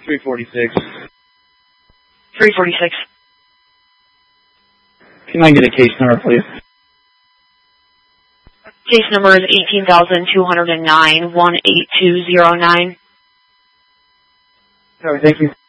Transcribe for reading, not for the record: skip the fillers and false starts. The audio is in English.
346. 346. Can I get a case number, please? Case number is 18,209, 18209. All right, thank you.